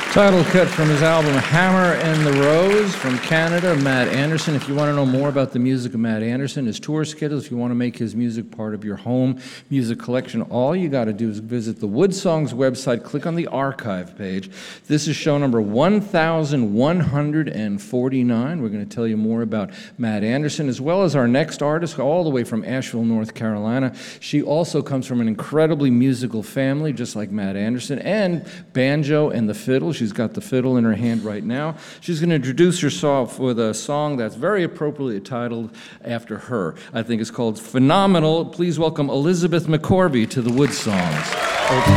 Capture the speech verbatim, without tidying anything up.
Title cut from his album Hammer and the Rose from Canada, Matt Anderson. If you want to know more about the music of Matt Anderson, his tour schedule, if you want to make his music part of your home music collection, all you got to do is visit the Wood Songs website, click on the archive page. This is show number one thousand one hundred forty-nine. We're going to tell you more about Matt Anderson, as well as our next artist, all the way from Asheville, North Carolina. She also comes from an incredibly musical family, just like Matt Anderson, and banjo and the fiddle. She's got the fiddle in her hand right now. She's going to introduce herself with a song that's very appropriately titled after her. I think it's called Phenomenal. Please welcome Elizabeth McCorvey to the Wood Songs.